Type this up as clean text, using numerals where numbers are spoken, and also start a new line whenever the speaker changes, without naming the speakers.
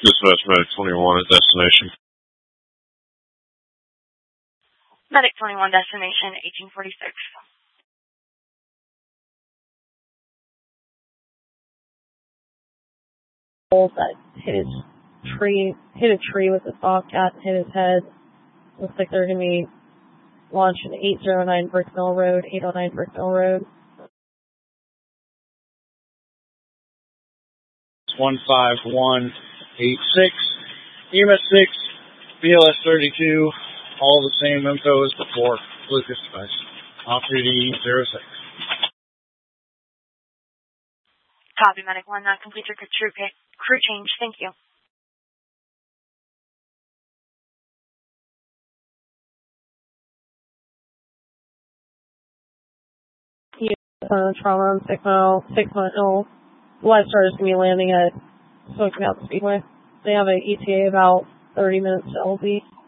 Dispatch Medic 21 at destination.
Medic 21, destination 1846.
That hit a tree with a Bobcat, hit his head. Looks like they're going to be launching 809 Brick Mill Road, 809 Brick Mill Road.
15186, EMS 6, BLS 32, all the same info as before. Lucas Spice, off-duty 06.
Copy, Medic 1, that completes your crew change. Thank you.
Trauma on 6 Mile Hill. The Live Star is going to be landing at Smoky Mountain Speedway. They have an ETA about 30 minutes to LZ.